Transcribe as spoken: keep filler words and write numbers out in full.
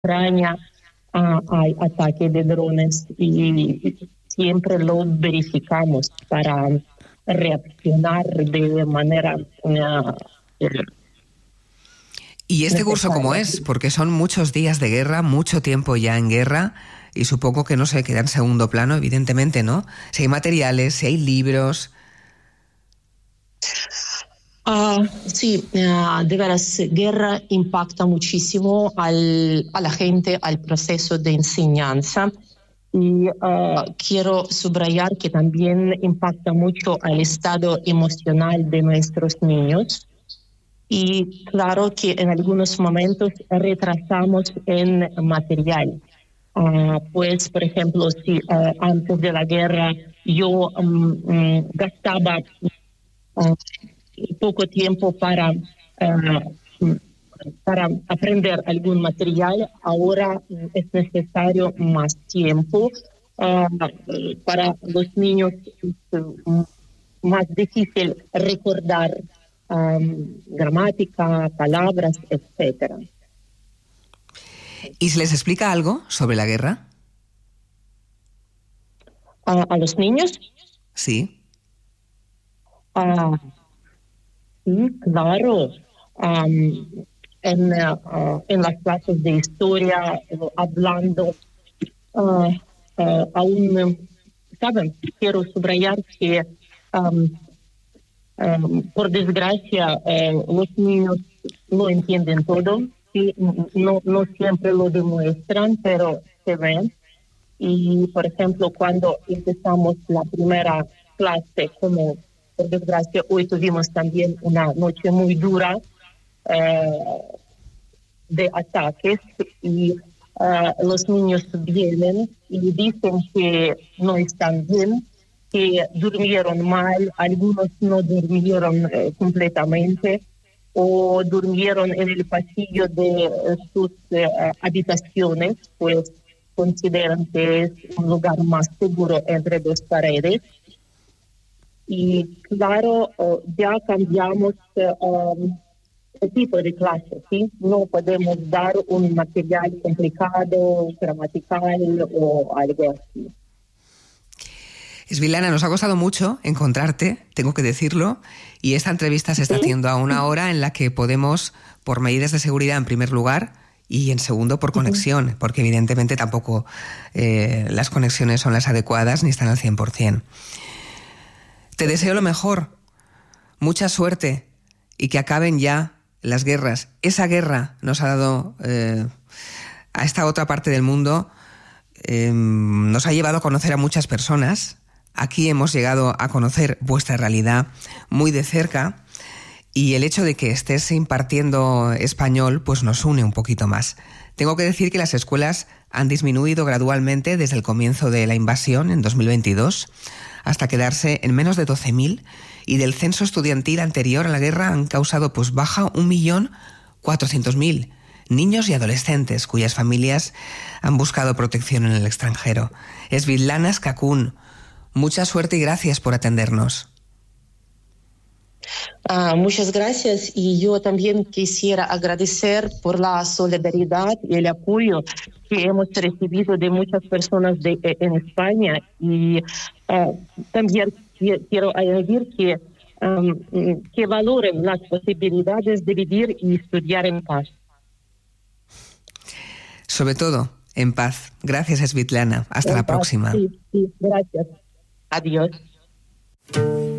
Ucrania ah, hay ataque de drones y siempre lo verificamos para reaccionar de manera uh, ¿Y este curso cómo es? Porque son muchos días de guerra, mucho tiempo ya en guerra, y supongo que no se queda en segundo plano, evidentemente, ¿no? Si hay materiales, si hay libros... Uh, sí, uh, de veras, guerra impacta muchísimo al, a la gente, al proceso de enseñanza. Y uh, quiero subrayar que también impacta mucho al estado emocional de nuestros niños. Y claro que en algunos momentos retrasamos en material. Uh, pues, por ejemplo, si uh, antes de la guerra yo um, um, gastaba uh, poco tiempo para, uh, para aprender algún material, ahora es necesario más tiempo. Uh, para los niños es uh, más difícil recordar um, gramática, palabras, etcétera. ¿Y se les explica algo sobre la guerra? Uh, ¿A los niños? Sí. Uh, sí, claro. Um, en, uh, en las clases de historia, uh, hablando, uh, uh, aún, ¿saben? Quiero subrayar que, um, um, por desgracia, uh, los niños no entienden todo. Sí, no, no siempre lo demuestran, pero se ven. Y, por ejemplo, cuando empezamos la primera clase, como por desgracia hoy tuvimos también una noche muy dura eh, de ataques, y uh, los niños vienen y dicen que no están bien, que durmieron mal, algunos no durmieron eh, completamente, o durmieron en el pasillo de eh, sus eh, habitaciones, pues consideran que es un lugar más seguro entre dos paredes. Y claro, uh, ya cambiamos uh, um, el tipo de clase, ¿sí? No podemos dar un material complicado, gramatical o algo así. Svitlana, nos ha costado mucho encontrarte, tengo que decirlo, y esta entrevista se está haciendo a una hora en la que podemos, por medidas de seguridad en primer lugar, y en segundo por conexión, porque evidentemente tampoco eh, las conexiones son las adecuadas ni están al cien por ciento. Te deseo lo mejor, mucha suerte y que acaben ya las guerras. Esa guerra nos ha dado eh, a esta otra parte del mundo, eh, nos ha llevado a conocer a muchas personas. Aquí hemos llegado a conocer vuestra realidad muy de cerca, y el hecho de que estés impartiendo español pues nos une un poquito más. Tengo que decir que las escuelas han disminuido gradualmente desde el comienzo de la invasión en dos mil veintidós hasta quedarse en menos de doce mil, y del censo estudiantil anterior a la guerra han causado pues baja un millón cuatrocientos mil niños y adolescentes cuyas familias han buscado protección en el extranjero. Svitlana Skakun, mucha suerte y gracias por atendernos. Uh, muchas gracias, y yo también quisiera agradecer por la solidaridad y el apoyo que hemos recibido de muchas personas de, en España, y uh, también quiero añadir que, um, que valoren las posibilidades de vivir y estudiar en paz. Sobre todo, en paz. Gracias, Svitlana. Hasta en la paz, próxima. Sí, sí, gracias. Adiós.